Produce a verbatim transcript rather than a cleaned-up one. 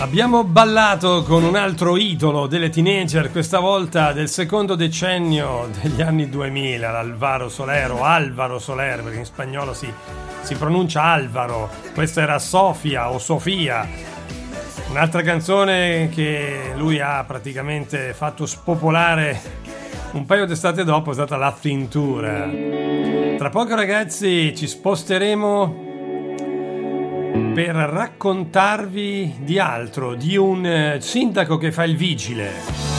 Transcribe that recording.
Abbiamo ballato con un altro idolo delle teenager, questa volta del secondo decennio degli anni duemila, l'Alvaro Soler, o Alvaro Soler, perché in spagnolo si, si pronuncia Alvaro. Questa era Sofia o Sofia, un'altra canzone che lui ha praticamente fatto spopolare un paio d'estate dopo, è stata la Cintura. Tra poco, ragazzi, ci sposteremo per raccontarvi di altro, di un sindaco che fa il vigile.